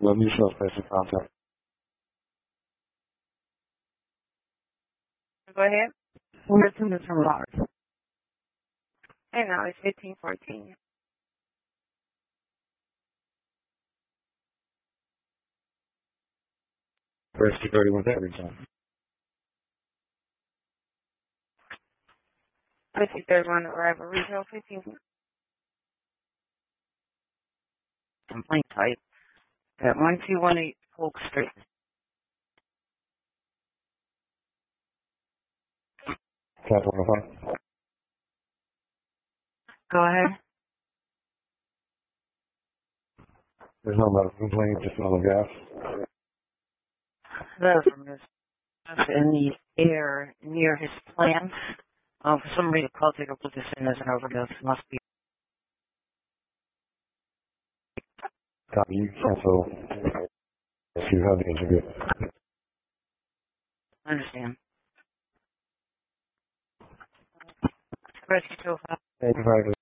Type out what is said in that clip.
Let me show place of contact. Go ahead. We're assuming from ours. Hey, now it's 1514. First security went every time. 5031 Arrival Regional 15. Complaint type at 1218 Polk Street. Capital Fire. Go ahead. There's no medical complaint, just on the gas. The from his in the air near his plants. For some reason, Caltico put this in as an overdose. Must be. Copy, you cancel if you have the interview. I understand. Rescue 205. Thank you,